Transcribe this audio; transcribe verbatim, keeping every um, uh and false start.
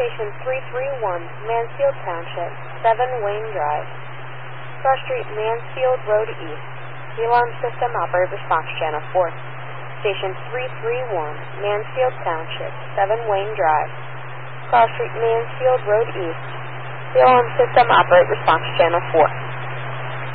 Station three three one, Mansfield Township, seven Wayne Drive. Cross Street, Mansfield Road East. The alarm system operator response channel four. Station three three one, Mansfield Township, seven Wayne Drive. Cross Street, Mansfield Road East. The alarm system operator response channel four.